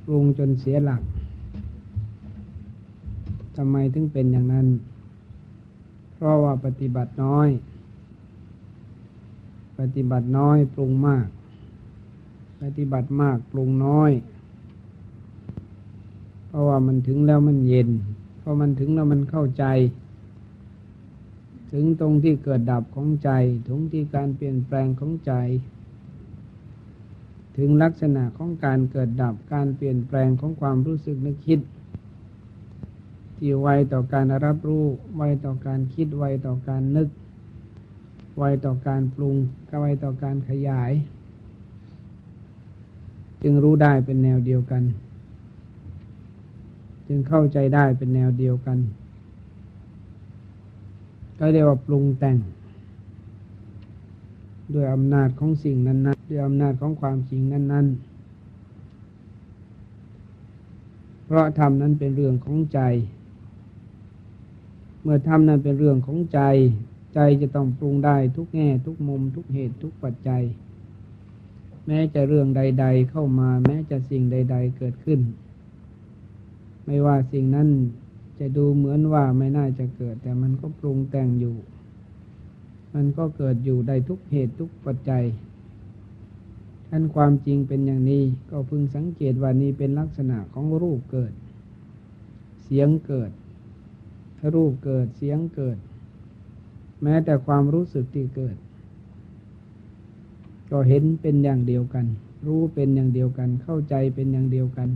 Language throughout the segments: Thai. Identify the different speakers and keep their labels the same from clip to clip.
Speaker 1: ปรุงจนเสียหลักทำไมถึงเป็นอย่างนั้นเพราะว่าปฏิบัติน้อยปปรุงมากปฏิบัติมากปรุงน้อยเพราะว่ามันถึงแล้วมันเย็นพอมันถึงแล้วมันเข้าใจถึงตรงที่เกิดดับของใจถึงที่การเปลี่ยนแปลงของใจถึงลักษณะของการเกิดดับการเปลี่ยนแปลงของความรู้สึกนึกคิดที่ไวต่อการรับรู้ไวต่อการคิดไวต่อการนึกไวต่อการปรุงไวต่อการขยายจึงรู้ได้เป็นแนวเดียวกันจึงเข้าใจได้เป็นแนวเดียวกันก็เรียกว่าปรุงแต่งด้วยอำนาจของสิ่งนั้นๆด้วยอำนาจของความจริงนั้นๆเพราะธรรมนั้นเป็นเรื่องของใจเมื่อธรรมนั้นเป็นเรื่องของใจใจจะต้องปรุงได้ทุกแง่ทุกมุมทุกเหตุทุกปัจจัยแม้จะเรื่องใดๆเข้ามาแม้จะสิ่งใดๆเกิดขึ้นไม่ว่าสิ่งนั้นจะดูเหมือนว่าไม่น่าจะเกิดแต่มันก็ปรุงแต่งอยู่มันก็เกิดอยู่ได้ทุกเหตุทุกปัจจัยท่านความจริงเป็นอย่างนี้ก็พึงสังเกตว่านี้เป็นลักษณะของรูปเกิดเสียงเกิดรูปเกิดเสียงเกิดแม้แต่ความรู้สึกที่เกิดก็เห็นเป็นอย่างเดียวกันรู้เป็นอย่างเดียวกันเข้าใจเป็นอย่างเดียวกัน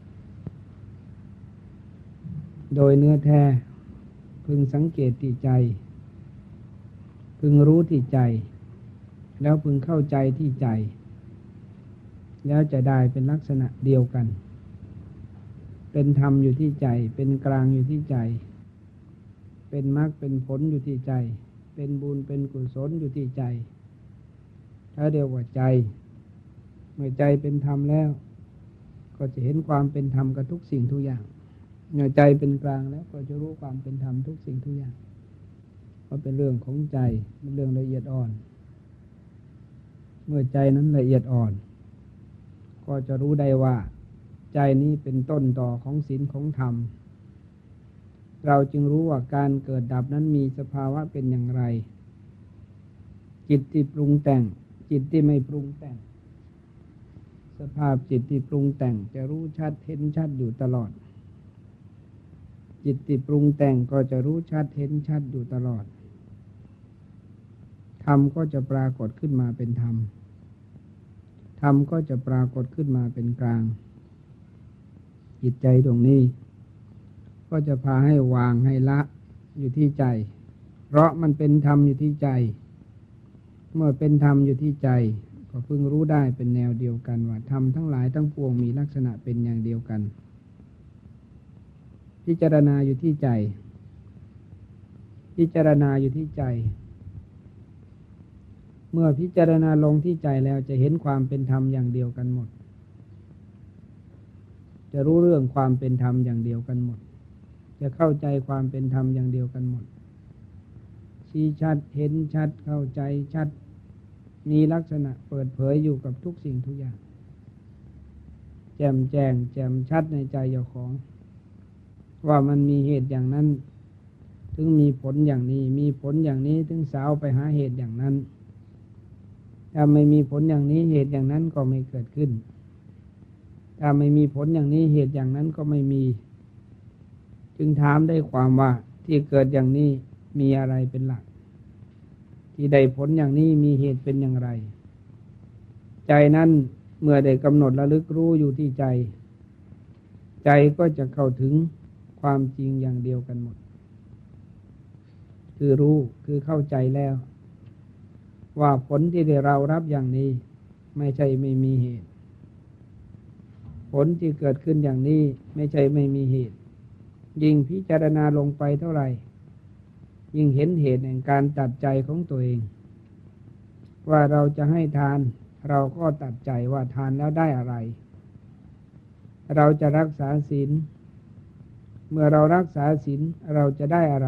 Speaker 1: โดยเนื้อแท้พึงสังเกตที่ใจพึงรู้ที่ใจแล้วพึงเข้าใจที่ใจแล้วจะได้เป็นลักษณะเดียวกันเป็นธรรมอยู่ที่ใจเป็นกลางอยู่ที่ใจเป็นมรรคเป็นผลอยู่ที่ใจเป็นบุญเป็นกุศลอยู่ที่ใจถ้าเรียกว่าใจเมื่อใจเป็นธรรมแล้วก็จะเห็นความเป็นธรรมกับทุกสิ่งทุกอย่างเมื่อใจเป็นกลางแล้วก็จะรู้ความเป็นธรรมทุกสิ่งทุกอย่างเพราะเป็นเรื่องของใจเป็นเรื่องละเอียดอ่อนเมื่อใจนั้นละเอียดอ่อนก็จะรู้ได้ว่าใจนี้เป็นต้นต่อของศีลของธรรมเราจึงรู้ว่าการเกิดดับนั้นมีสภาวะเป็นอย่างไรจิตที่ปรุงแต่งจิตที่ไม่ปรุงแต่งสภาพจิตที่ปรุงแต่งจะรู้ชัดเห็นชัดอยู่ตลอดจิตที่ปรุงแต่งก็จะรู้ชัดเห็นชัดอยู่ตลอดธรรมก็จะปรากฏขึ้นมาเป็นธรรมธรรมก็จะปรากฏขึ้นมาเป็นกลางจิตใจตรงนี้ก็จะพาให้วางให้ละอยู่ที่ใจเพราะมันเป็นธรรมอยู่ที่ใจเมื่อเป็นธรรมอยู่ที่ใจก็พึงรู้ได้เป็นแนวเดียวกันว่าธรรมทั้งหลายทั้งปวงมีลักษณะเป็นอย่างเดียวกันพิจารณาอยู่ที่ใจพิจารณาอยู่ที่ใจเมื่อพิจารณาลงที่ใจแล้วจะเห็นความเป็นธรรมอย่างเดียวกันหมดจะรู้เรื่องความเป็นธรรมอย่างเดียวกันหมดจะเข้าใจความเป็นธรรมอย่างเดียวกันหมดชี้ชัดเห็นชัดเข้าใจชัดมีลักษณะเปิดเผยอยู่กับทุกสิ่งทุกอย่างแจ่มแจ้งแจ่มชัดในใจเจ้าของว่ามันมีเหตุอย่างนั้นถึงมีผลอย่างนี้มีผลอย่างนี้ถึงสาวไปหาเหตุอย่างนั้นถ้าไม่มีผลอย่างนี้เหตุอย่างนั้นก็ไม่เกิดขึ้นถ้าไม่มีผลอย่างนี้เหตุอย่างนั้นก็ไม่มีจึงถามได้ความว่าที่เกิดอย่างนี้มีอะไรเป็นหลักที่ได้ผลอย่างนี้มีเหตุเป็นอย่างไรใจนั้นเมื่อได้กำหนดระลึกรู้อยู่ที่ใจใจก็จะเข้าถึงความจริงอย่างเดียวกันหมดคือรู้คือเข้าใจแล้วว่าผลที่ได้เรารับอย่างนี้ไม่ใช่ไม่มีเหตุผลที่เกิดขึ้นอย่างนี้ไม่ใช่ไม่มีเหตุยิ่งพิจารณาลงไปเท่าไหร่ยิ่งเห็นเหตุแห่งการตัดใจของตัวเองว่าเราจะให้ทานเราก็ตัดใจว่าทานแล้วได้อะไรเราจะรักษาศีลเมื่อเรารักษาศีลเราจะได้อะไร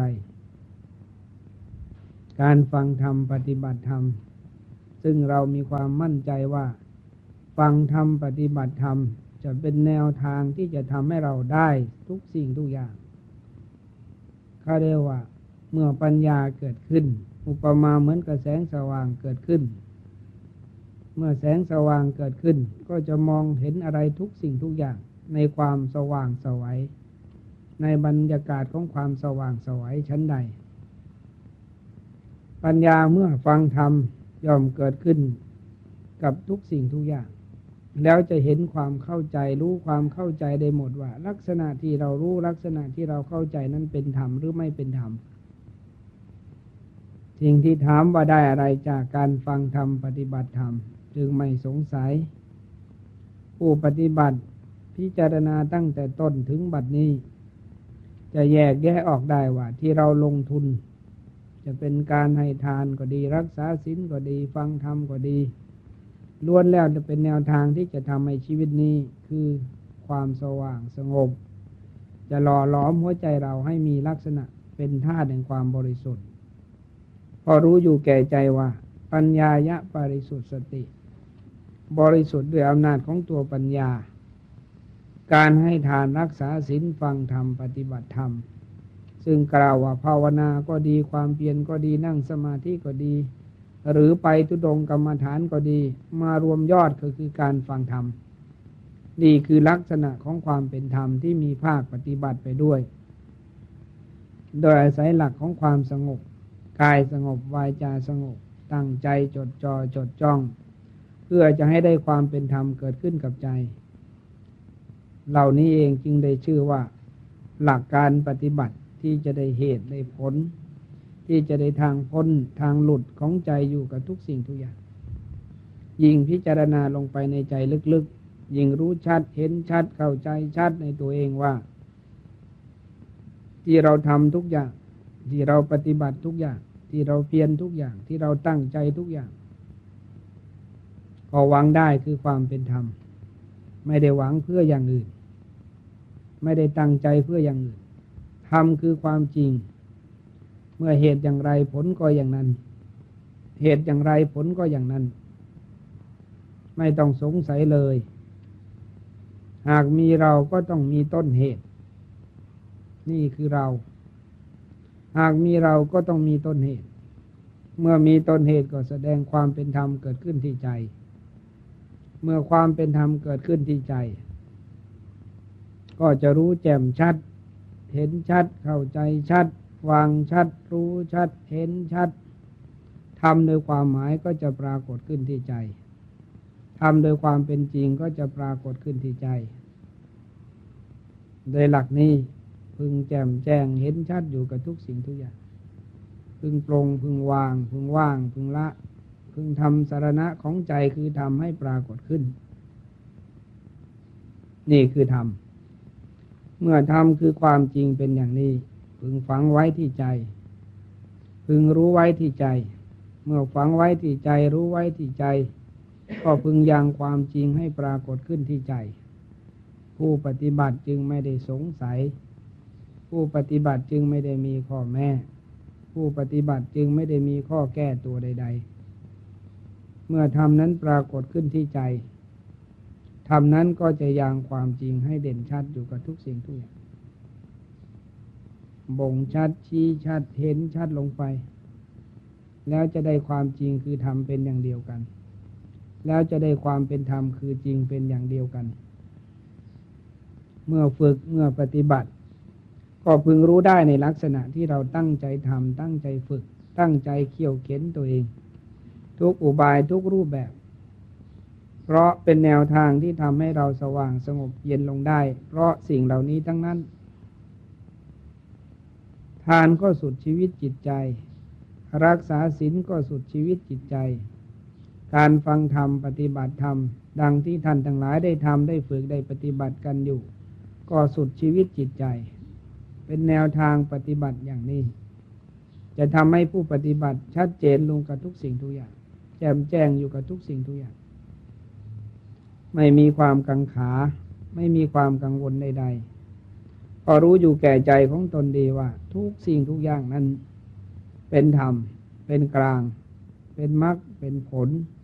Speaker 1: การฟังธรรมปฏิบัติธรรมซึ่งเรามีความมั่นใจว่าฟังธรรมปฏิบัติธรรมจะเป็นแนวทางที่จะทำให้เราได้ทุกสิ่งทุกอย่างเขาเรียกว่าเมื่อปัญญาเกิดขึ้นอุปมาเหมือนกับแสงสว่างเกิดขึ้นเมื่อแสงสว่างเกิดขึ้นก็จะมองเห็นอะไรทุกสิ่งทุกอย่างในความสว่างไสวในบรรยากาศของความสว่างไสวชั้นใดปัญญาเมื่อฟังธรรมย่อมเกิดขึ้นกับทุกสิ่งทุกอย่างแล้วจะเห็นความเข้าใจรู้ความเข้าใจได้หมดว่าลักษณะที่เรารู้ลักษณะที่เราเข้าใจนั้นเป็นธรรมหรือไม่เป็นธรรมสิ่งที่ถามว่าได้อะไรจากการฟังธรรมปฏิบัติธรรมจึงไม่สงสัยผู้ปฏิบัติพิจารณาตั้งแต่ต้นถึงบัดนี้จะแยกแยะออกได้ว่าที่เราลงทุนจะเป็นการให้ทานก็ดีรักษาศีลก็ดีฟังธรรมก็ดีล้วนแล้วจะเป็นแนวทางที่จะทำให้ชีวิตนี้คือความสว่างสงบจะหล่อหลอมหัวใจเราให้มีลักษณะเป็นธาตุแห่งความบริสุทธิ์พอรู้อยู่แก่ใจว่าปัญญายะบริสุทธิ์สติบริสุทธิ์ด้วยอำนาจของตัวปัญญาการให้ทานรักษาศีลฟังธรรมปฏิบัติธรรมซึ่งกล่าวว่าภาวนาก็ดีความเพียรก็ดีนั่งสมาธิก็ดีหรือไปทุดงกรรมฐานก็ดีมารวมยอดก็คือการฟังธรรมนี่คือลักษณะของความเป็นธรรมที่มีภาคปฏิบัติไปด้วยโดยอาศัยหลักของความสงบกายสงบวาจาสงบตั้งใจจดจ่อจดจ้องเพื่อจะให้ได้ความเป็นธรรมเกิดขึ้นกับใจเหล่านี้เองจึงได้ชื่อว่าหลักการปฏิบัติที่จะได้เหตุได้ผลที่จะได้ทางพ้นทางหลุดของใจอยู่กับทุกสิ่งทุกอย่างยิ่งพิจารณาลงไปในใจลึกๆยิ่งรู้ชัดเห็นชัดเข้าใจชัดในตัวเองว่าที่เราทำทุกอย่างที่เราปฏิบัติทุกอย่างที่เราเพียรทุกอย่างที่เราตั้งใจทุกอย่างก็หวังได้คือความเป็นธรรมไม่ได้หวังเพื่ออย่างอื่นไม่ได้ตั้งใจเพื่ออย่างอื่นธรรมคือความจริงเมื่อเหตุอย่างไรผลก็อย่างนั้นเหตุอย่างไรผลก็อย่างนั้นไม่ต้องสงสัยเลยหากมีเราก็ต้องมีต้นเหตุนี่คือเราหากมีเราก็ต้องมีต้นเหตุเมื่อมีต้นเหตุก็แสดงความเป็นธรรมเกิดขึ้นที่ใจเมื่อความเป็นธรรมเกิดขึ้นที่ใจก็จะรู้แจ่มชัดเห็นชัดเข้าใจชัดวางชัดรู้ชัดเห็นชัดทำโดยความหมายก็จะปรากฏขึ้นที่ใจทำโดยความเป็นจริงก็จะปรากฏขึ้นที่ใจโดยหลักนี้พึงแจ่มแจ้งเห็นชัดอยู่กับทุกสิ่งทุกอย่างพึงปรงพึงวางพึงว่างพึงละพึงทำสรณะของใจคือทำให้ปรากฏขึ้นนี่คือธรรมเมื่อธรรมคือความจริงเป็นอย่างนี้พึงฝังไว้ที่ใจพึงรู้ไว้ที่ใจเมื่อฝังไว้ที่ใจรู้ไว้ที่ใจก็พึงยังความจริงให้ปรากฏขึ้นที่ใจผู้ปฏิบัติจึงไม่ได้สงสัยผู้ปฏิบัติจึงไม่ได้มีข้อแม้ผู้ปฏิบัติจึงไม่ได้มีข้อแก้ตัวใดๆเมื่อธรรมนั้นปรากฏขึ้นที่ใจธรรมนั้นก็จะยังความจริงให้เด่นชัดอยู่กับทุกสิ่งทุกอย่างบ่งชัดชี้ชัดเห็นชัดลงไปแล้วจะได้ความจริงคือธรรมเป็นอย่างเดียวกันแล้วจะได้ความเป็นธรรมคือจริงเป็นอย่างเดียวกันเมื่อฝึกเมื่อปฏิบัติก็พึงรู้ได้ในลักษณะที่เราตั้งใจทำตั้งใจฝึกตั้งใจเขี่ยวเข็นตัวเองทุกอุบายทุกรูปแบบเพราะเป็นแนวทางที่ทำให้เราสว่างสงบเย็นลงได้เพราะสิ่งเหล่านี้ทั้งนั้นทานก็สุดชีวิตจิตใจรักษาศีลก็สุดชีวิตจิตใจการฟังธรรมปฏิบัติธรรมดังที่ท่านทั้งหลายได้ทำได้ฝึกได้ปฏิบัติกันอยู่ก็สุดชีวิตจิตใจเป็นแนวทางปฏิบัติอย่างนี้จะทำให้ผู้ปฏิบัติชัดเจนลงกับทุกสิ่งทุกอย่างแจ่มแจ้งอยู่กับทุกสิ่งทุกอย่างไม่มีความกังขาไม่มีความกังวลใดๆพอรู้อยู่แก่ใจของตนดีว่าทุกสิ่งทุกอย่างนั้นเป็นธรรมเป็นกลางเป็นมรรคเป็นผล